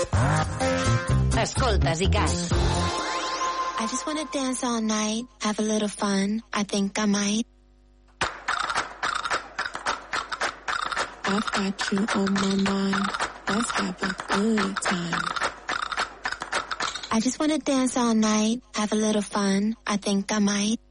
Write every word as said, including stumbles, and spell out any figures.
Escoltes ICAT. I just wanna dance all night, have a little fun, I think I might. I've got you on my mind, let's have a good time. I just wanna dance all night, have a little fun, I think I might.